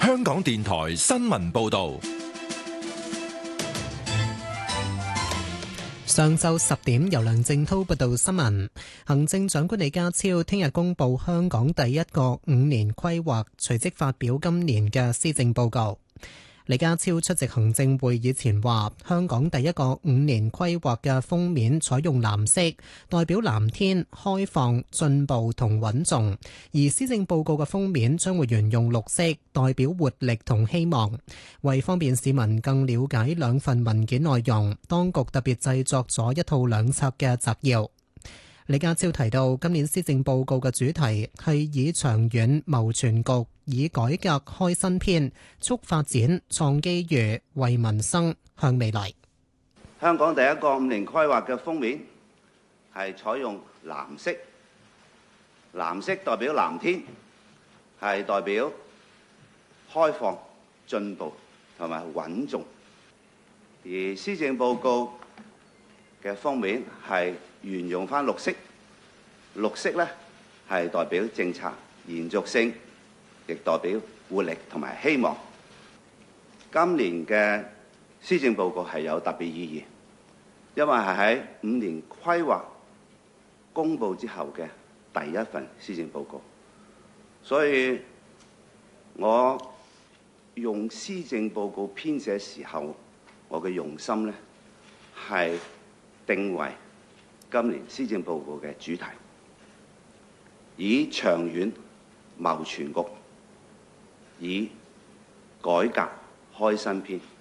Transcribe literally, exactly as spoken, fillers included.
香港電台新聞報道。 上晝十點，由梁正滔報道新聞。行政長官李家超聽日公布香港第一個五年規劃，隨即發表今年嘅施政報告。李家超出席行政會議前話，香港第一個五年規劃嘅封面採用藍色，代表藍天、開放、進步同穩重；而施政報告嘅封面將會沿用綠色，代表活力同希望。為方便市民更了解兩份文件內容，當局特別製作咗一套兩冊嘅摘要。李家超提到，今年施政報告嘅主題係以長遠謀全局，以改革開新篇，促發展、創機遇，為民生向未來。 香港第一個五年規劃嘅封面係採用藍色，藍色代表藍天，係代表開放、進步同埋穩重。而施政報告嘅封面係沿用翻綠色，綠色咧係代表政策延續性，亦代表活力同埋希望。今年嘅施政報告係有特別意義，因為係喺五年規劃公佈之後嘅第一份施政報告，所以我用施政報告編寫時候，我嘅用心咧係定為今年施政報告嘅主題，以長遠謀全局，以改革開新篇。